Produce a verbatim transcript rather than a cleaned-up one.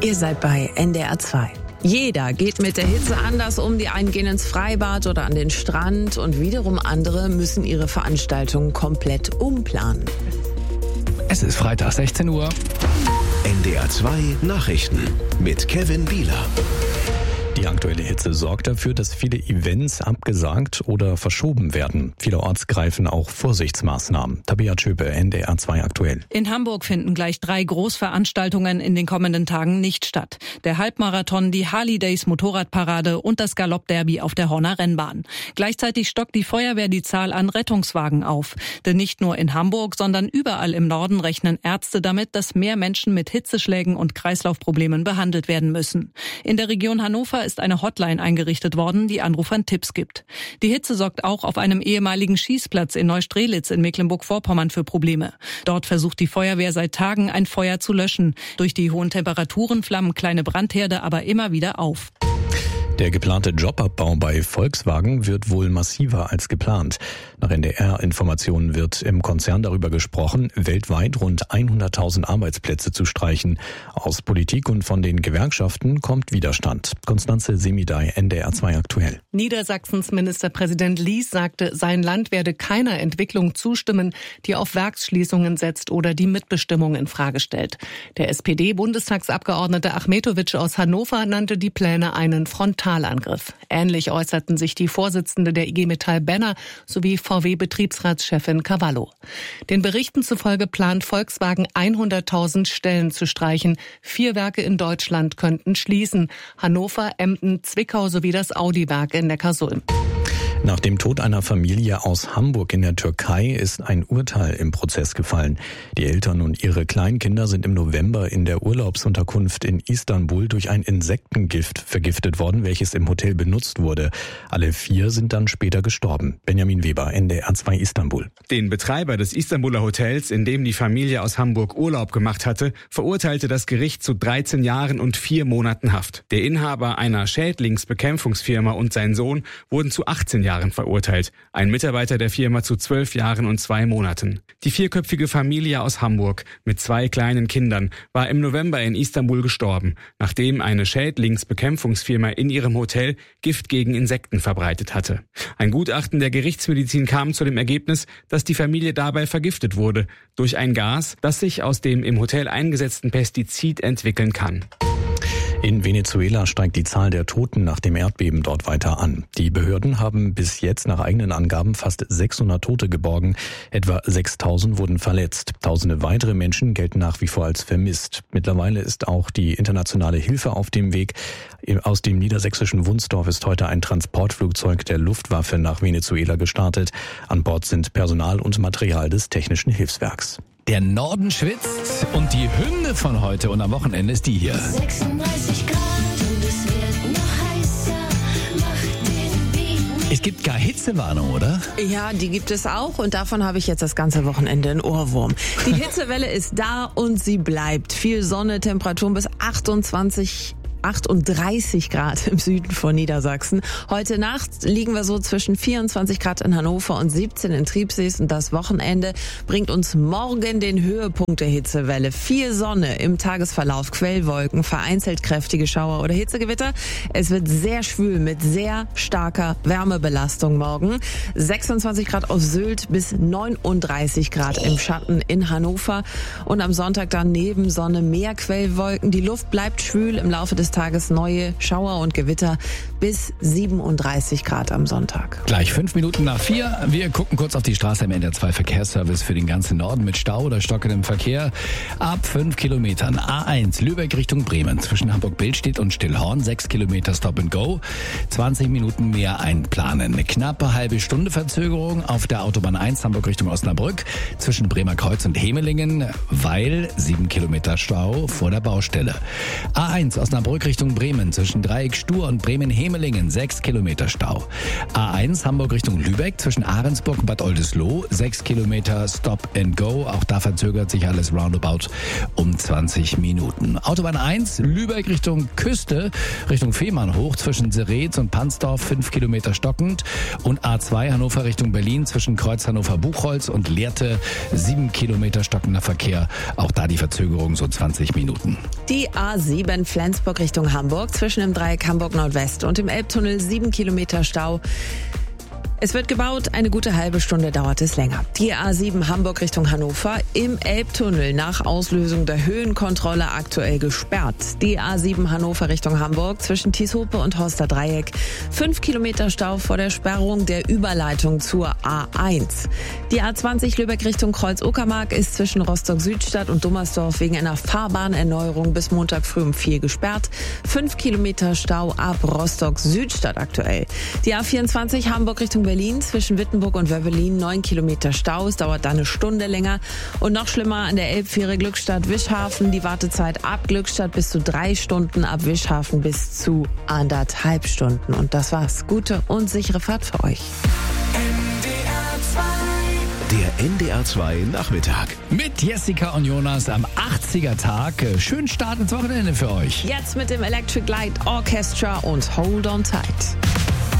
Ihr seid bei N D R zwei. Jeder geht mit der Hitze anders um. Die einen gehen ins Freibad oder an den Strand und wiederum andere müssen ihre Veranstaltungen komplett umplanen. Es ist Freitag, sechzehn Uhr. N D R zwei Nachrichten mit Kevin Bieler. Die aktuelle Hitze sorgt dafür, dass viele Events abgesagt oder verschoben werden. Vielerorts greifen auch Vorsichtsmaßnahmen. Tabea Tschöpe, N D R zwei aktuell. In Hamburg finden gleich drei Großveranstaltungen in den kommenden Tagen nicht statt. Der Halbmarathon, die Harley-Days Motorradparade und das Galoppderby auf der Horner Rennbahn. Gleichzeitig stockt die Feuerwehr die Zahl an Rettungswagen auf. Denn nicht nur in Hamburg, sondern überall im Norden rechnen Ärzte damit, dass mehr Menschen mit Hitzeschlägen und Kreislaufproblemen behandelt werden müssen. In der Region Hannover ist eine Hotline eingerichtet worden, die Anrufern Tipps gibt. Die Hitze sorgt auch auf einem ehemaligen Schießplatz in Neustrelitz in Mecklenburg-Vorpommern für Probleme. Dort versucht die Feuerwehr seit Tagen, ein Feuer zu löschen. Durch die hohen Temperaturen flammen kleine Brandherde aber immer wieder auf. Der geplante Jobabbau bei Volkswagen wird wohl massiver als geplant. Nach N D R-Informationen wird im Konzern darüber gesprochen, weltweit rund hunderttausend Arbeitsplätze zu streichen. Aus Politik und von den Gewerkschaften kommt Widerstand. Konstanze Semidey, N D R zwei aktuell. Niedersachsens Ministerpräsident Lies sagte, sein Land werde keiner Entwicklung zustimmen, die auf Werksschließungen setzt oder die Mitbestimmung in Frage stellt. Der S P D-Bundestagsabgeordnete Achmetovic aus Hannover nannte die Pläne einen Frontalangriff. Ähnlich äußerten sich die Vorsitzende der I G Metall Benner sowie V W-Betriebsratschefin Cavallo. Den Berichten zufolge plant Volkswagen hunderttausend Stellen zu streichen. Vier Werke in Deutschland könnten schließen: Hannover, Emden, Zwickau sowie das Audi-Werk in Neckarsulm. Nach dem Tod einer Familie aus Hamburg in der Türkei ist ein Urteil im Prozess gefallen. Die Eltern und ihre Kleinkinder sind im November in der Urlaubsunterkunft in Istanbul durch ein Insektengift vergiftet worden, welches im Hotel benutzt wurde. Alle vier sind dann später gestorben. Benjamin Weber, N D R zwei Istanbul. Den Betreiber des Istanbuler Hotels, in dem die Familie aus Hamburg Urlaub gemacht hatte, verurteilte das Gericht zu dreizehn Jahren und vier Monaten Haft. Der Inhaber einer Schädlingsbekämpfungsfirma und sein Sohn wurden zu achtzehn Jahren verurteilt. Ein Mitarbeiter der Firma zu zwölf Jahren und zwei Monaten. Die vierköpfige Familie aus Hamburg mit zwei kleinen Kindern war im November in Istanbul gestorben, nachdem eine Schädlingsbekämpfungsfirma in ihrem Hotel Gift gegen Insekten verbreitet hatte. Ein Gutachten der Gerichtsmedizin kam zu dem Ergebnis, dass die Familie dabei vergiftet wurde durch ein Gas, das sich aus dem im Hotel eingesetzten Pestizid entwickeln kann. In Venezuela steigt die Zahl der Toten nach dem Erdbeben dort weiter an. Die Behörden haben bis jetzt nach eigenen Angaben fast sechshundert Tote geborgen. Etwa sechstausend wurden verletzt. Tausende weitere Menschen gelten nach wie vor als vermisst. Mittlerweile ist auch die internationale Hilfe auf dem Weg. Aus dem niedersächsischen Wunsdorf ist heute ein Transportflugzeug der Luftwaffe nach Venezuela gestartet. An Bord sind Personal und Material des Technischen Hilfswerks. Der Norden schwitzt und die Hymne von heute und am Wochenende ist die hier. sechsunddreißig Grad und es wird noch heißer, macht den Beat. Es gibt gar Hitzewarnung, oder? Ja, die gibt es auch und davon habe ich jetzt das ganze Wochenende einen Ohrwurm. Die Hitzewelle ist da und sie bleibt. Viel Sonne, Temperaturen bis achtundzwanzig achtunddreißig Grad im Süden von Niedersachsen. Heute Nacht liegen wir so zwischen vierundzwanzig Grad in Hannover und siebzehn in Triebsees und das Wochenende bringt uns morgen den Höhepunkt der Hitzewelle. Viel Sonne im Tagesverlauf, Quellwolken, vereinzelt kräftige Schauer oder Hitzegewitter. Es wird sehr schwül mit sehr starker Wärmebelastung morgen. sechsundzwanzig Grad auf Sylt bis neununddreißig Grad im Schatten in Hannover und am Sonntag dann neben Sonne mehr Quellwolken. Die Luft bleibt schwül im Laufe des Tages, neue Schauer und Gewitter bis siebenunddreißig Grad am Sonntag. Gleich fünf Minuten nach vier. Wir gucken kurz auf die Straße im N D R zwei Verkehrsservice für den ganzen Norden mit Stau oder stockendem Verkehr. Ab fünf Kilometern A eins Lübeck Richtung Bremen zwischen Hamburg-Billstedt und Stillhorn. sechs Kilometer Stop and Go. zwanzig Minuten mehr einplanen. Eine knappe halbe Stunde Verzögerung auf der Autobahn eins Hamburg Richtung Osnabrück zwischen Bremer Kreuz und Hemelingen, weil sieben Kilometer Stau vor der Baustelle. A eins Osnabrück Richtung Bremen zwischen Dreieck Stur und Bremen-Hemelingen Gemelingen, sechs Kilometer Stau. A eins Hamburg Richtung Lübeck zwischen Ahrensburg und Bad Oldesloe, sechs Kilometer Stop and Go. Auch da verzögert sich alles roundabout um zwanzig Minuten. Autobahn eins Lübeck Richtung Küste, Richtung Fehmarn hoch zwischen Seretz und Pansdorf, fünf Kilometer stockend. Und A zwei Hannover Richtung Berlin zwischen Kreuz Hannover-Buchholz und Lehrte, sieben Kilometer stockender Verkehr. Auch da die Verzögerung so zwanzig Minuten. Die A sieben Flensburg Richtung Hamburg zwischen dem Dreieck Hamburg Nordwest und dem Elbtunnel, sieben Kilometer Stau. Es wird gebaut, eine gute halbe Stunde dauert es länger. Die A sieben Hamburg Richtung Hannover im Elbtunnel nach Auslösung der Höhenkontrolle aktuell gesperrt. Die A sieben Hannover Richtung Hamburg zwischen Tieshope und Horster Dreieck. Fünf Kilometer Stau vor der Sperrung der Überleitung zur A eins. Die A zwanzig Lübeck Richtung Kreuz-Uckermark ist zwischen Rostock-Südstadt und Dummersdorf wegen einer Fahrbahnerneuerung bis Montag früh um vier gesperrt. Fünf Kilometer Stau ab Rostock-Südstadt aktuell. Die A vierundzwanzig Hamburg Richtung Berlin zwischen Wittenburg und Wöbbelin, neun Kilometer Stau. Es dauert da eine Stunde länger. Und noch schlimmer an der Elbfähre Glückstadt-Wischhafen. Die Wartezeit ab Glückstadt bis zu drei Stunden, ab Wischhafen bis zu anderthalb Stunden. Und das war's. Gute und sichere Fahrt für euch. Der N D R zwei Nachmittag. Mit Jessica und Jonas am achtziger Tag. Schönen Start ins Wochenende für euch. Jetzt mit dem Electric Light Orchestra und Hold on Tight.